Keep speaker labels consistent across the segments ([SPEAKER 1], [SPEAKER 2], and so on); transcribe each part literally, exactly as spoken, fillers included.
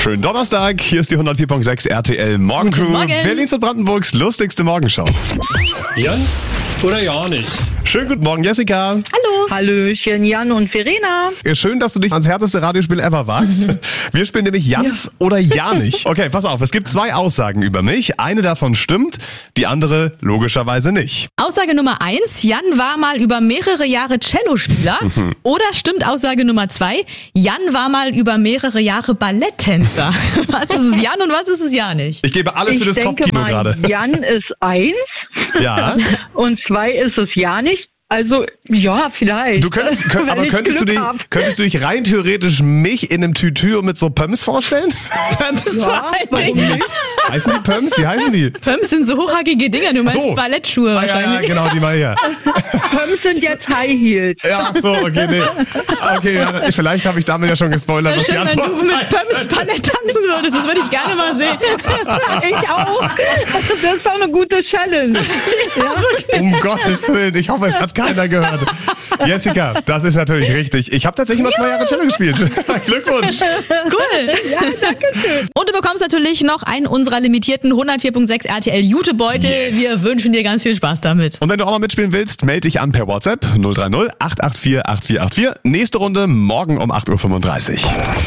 [SPEAKER 1] Schönen Donnerstag, hier ist die hundertvier Komma sechs R T L Morgencrew.
[SPEAKER 2] Guten Morgen.
[SPEAKER 1] Berlins und Brandenburgs lustigste Morgenshow.
[SPEAKER 3] Jan oder ja nicht?
[SPEAKER 1] Schönen guten Morgen, Jessica.
[SPEAKER 2] Hallo.
[SPEAKER 4] Hallöchen, Jan und Verena.
[SPEAKER 1] Schön, dass du dich ans härteste Radiospiel ever wagst. Wir spielen nämlich Jans ja. oder ja nicht. Okay, pass auf, es gibt zwei Aussagen über mich. Eine davon stimmt, die andere logischerweise nicht.
[SPEAKER 2] Aussage Nummer eins, Jan war mal über mehrere Jahre Cellospieler. Oder stimmt Aussage Nummer zwei, Jan war mal über mehrere Jahre Balletttänzer. Was ist es Jan und was ist es ja nicht?
[SPEAKER 1] Ich gebe alles
[SPEAKER 4] ich
[SPEAKER 1] für das
[SPEAKER 4] denke
[SPEAKER 1] Kopfkino
[SPEAKER 4] mal,
[SPEAKER 1] gerade.
[SPEAKER 4] Jan ist eins
[SPEAKER 1] Ja.
[SPEAKER 4] und zwei ist es ja nicht. Also, ja, vielleicht.
[SPEAKER 1] Du könntest, könnt,
[SPEAKER 4] Wenn
[SPEAKER 1] aber
[SPEAKER 4] ich
[SPEAKER 1] könntest du,
[SPEAKER 4] Glück
[SPEAKER 1] dich,
[SPEAKER 4] hab.
[SPEAKER 1] könntest du dich rein theoretisch mich in einem Tütü und mit so Pumps vorstellen?
[SPEAKER 2] Pumps
[SPEAKER 4] Ja,
[SPEAKER 2] vor allen
[SPEAKER 4] warum
[SPEAKER 2] Dingen.
[SPEAKER 4] nicht?
[SPEAKER 1] Heißen die Pumps? Wie heißen die?
[SPEAKER 2] Pumps sind so hochhackige Dinger, du meinst
[SPEAKER 1] So.
[SPEAKER 2] Ballettschuhe
[SPEAKER 1] Ah, ja, ja,
[SPEAKER 2] wahrscheinlich.
[SPEAKER 1] genau, die mal hier.
[SPEAKER 4] Pumps sind jetzt High Heels.
[SPEAKER 1] Ja, so, okay, nee. Okay, ja, vielleicht habe ich damit ja schon gespoilert, was die
[SPEAKER 2] Schön, wenn
[SPEAKER 1] Antwort
[SPEAKER 2] du mit
[SPEAKER 1] sei.
[SPEAKER 2] Pumps Ballett tanzen würdest, das würde ich gerne mal sehen.
[SPEAKER 4] Ich auch. Also, das ist doch eine gute Challenge.
[SPEAKER 1] Um Gottes Willen, ich hoffe, es hat keiner gehört. Jessica, das ist natürlich richtig. Ich habe tatsächlich mal zwei Jahre Cello gespielt. Glückwunsch.
[SPEAKER 2] Cool.
[SPEAKER 4] Ja, danke schön.
[SPEAKER 2] Und du bekommst natürlich noch einen unserer limitierten hundertvier Komma sechs R T L Jutebeutel.
[SPEAKER 1] Yes.
[SPEAKER 2] Wir wünschen dir ganz viel Spaß damit.
[SPEAKER 1] Und wenn du auch mal mitspielen willst, melde dich an per WhatsApp null drei null acht acht vier acht vier acht vier. Nächste Runde morgen um acht Uhr fünfunddreißig.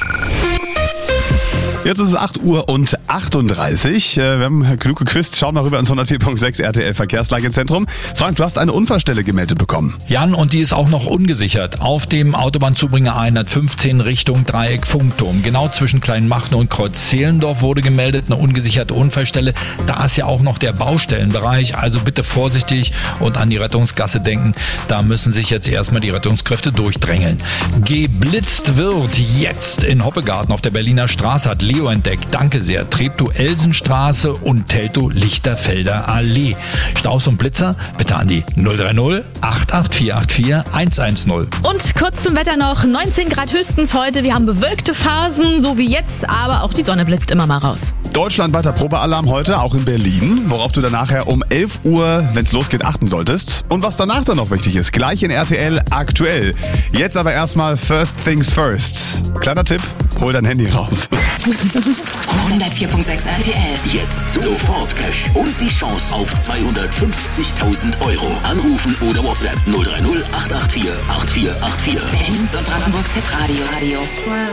[SPEAKER 1] Jetzt ist es acht Uhr und achtunddreißig. Wir haben genug gequizt. Schauen wir rüber ins hundertvier Komma sechs R T L Verkehrslagezentrum. Frank, du hast eine Unfallstelle gemeldet bekommen.
[SPEAKER 5] Jan, und die ist auch noch ungesichert. Auf dem Autobahnzubringer hundertfünfzehn Richtung Dreieck Funkturm. Genau zwischen Kleinmachnow und Kreuz Zehlendorf wurde gemeldet, eine ungesicherte Unfallstelle. Da ist ja auch noch der Baustellenbereich. Also bitte vorsichtig und an die Rettungsgasse denken. Da müssen sich jetzt erstmal die Rettungskräfte durchdrängeln. Geblitzt wird jetzt in Hoppegarten auf der Berliner Straße, hat Leo entdeckt. Danke sehr. Treptow-Elsenstraße und Teltow-Lichterfelder Allee. Staus und Blitzer bitte an die null drei null acht acht vier acht vier eins eins null.
[SPEAKER 2] Und kurz zum Wetter noch. neunzehn Grad höchstens heute. Wir haben bewölkte Phasen, so wie jetzt, aber auch die Sonne blitzt immer mal raus.
[SPEAKER 1] Deutschlandweiter Probealarm heute, auch in Berlin, worauf du dann nachher um elf Uhr, wenn es losgeht, achten solltest. Und was danach dann noch wichtig ist, gleich in R T L aktuell. Jetzt aber erstmal First Things First. Kleiner Tipp, hol dein Handy raus.
[SPEAKER 6] hundertvier Komma sechs R T L.
[SPEAKER 7] Jetzt sofort Cash und die Chance auf zweihundertfünfzigtausend Euro. Anrufen oder WhatsApp null drei null acht acht vier acht vier acht vier.
[SPEAKER 6] Berlins und Brandenburgs Hitradio. Radio.